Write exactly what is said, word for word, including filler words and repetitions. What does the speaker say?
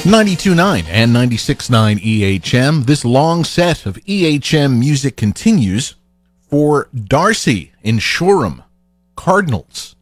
ninety-two point nine and ninety-six point nine E H M. This long set of E H M music continues for Darcy in Shoreham, Cardinals.